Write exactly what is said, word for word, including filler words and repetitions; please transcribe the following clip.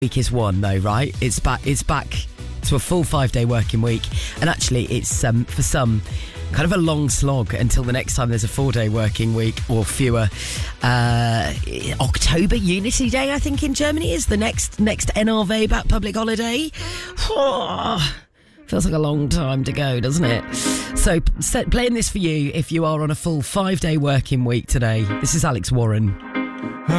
week is one though, right? It's back. It's back to a full five-day working week, and actually, it's um, for some kind of a long slog until the next time there's a four-day working week or fewer. Uh, October Unity Day, I think, in Germany is the next next N R W back public holiday. Oh, feels like a long time to go, doesn't it? So, set, playing this for you if you are on a full five-day working week today. This is Alex Warren.